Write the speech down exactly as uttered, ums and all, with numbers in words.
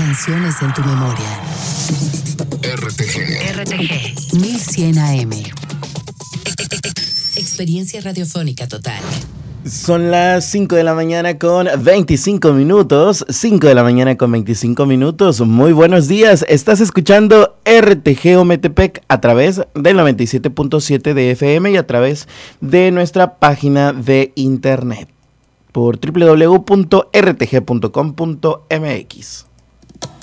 canciones en tu memoria. R T G. R T G mil cien A M. Experiencia radiofónica total. Son las cinco de la mañana con veinticinco minutos. cinco de la mañana con veinticinco minutos. Muy buenos días. Estás escuchando R T G Ometepec a través del noventa y siete punto siete de F M y a través de nuestra página de internet por doble u doble u doble u punto r t g punto com punto m x.